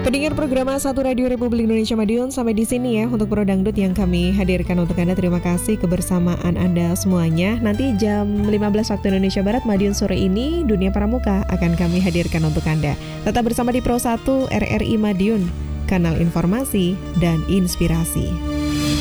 Pendengar program A1 Radio Republik Indonesia Madiun, sampai di sini ya untuk Pro Dangdut yang kami hadirkan untuk Anda. Terima kasih kebersamaan Anda semuanya. Nanti jam 15 waktu Indonesia Barat Madiun sore ini Dunia Pramuka akan kami hadirkan untuk Anda. Tetap bersama di Pro 1 RRI Madiun, kanal informasi dan inspirasi.